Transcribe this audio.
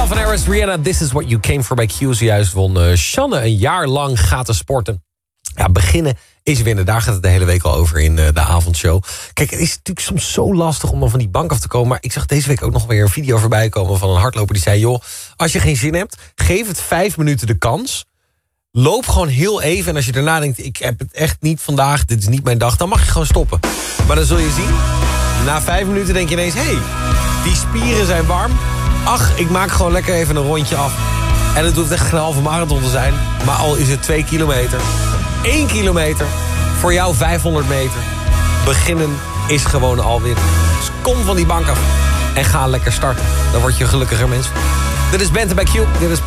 Calvin Harris, Rihanna, This Is What You Came For bij Q. Zojuist won Shanne een jaar lang gratis sporten. Ja, beginnen is winnen. Daar gaat het de hele week al over in de avondshow. Kijk, het is natuurlijk soms zo lastig om dan van die bank af te komen. Maar ik zag deze week ook nog weer een video voorbij komen van een hardloper die zei... joh, als je geen zin hebt, geef het 5 minuten de kans. Loop gewoon heel even. En als je daarna denkt, ik heb het echt niet vandaag, dit is niet mijn dag, dan mag je gewoon stoppen. Maar dan zul je zien, na 5 minuten denk je ineens... hé, die spieren zijn warm. Ach, ik maak gewoon lekker even een rondje af. En het hoeft echt geen halve marathon te zijn. Maar al is het 2 kilometer... 1 kilometer, voor jou 500 meter. Beginnen is gewoon alweer. Dus kom van die bank af en ga lekker starten. Dan word je een gelukkiger mens. Dit is Bente bij Q. Dit is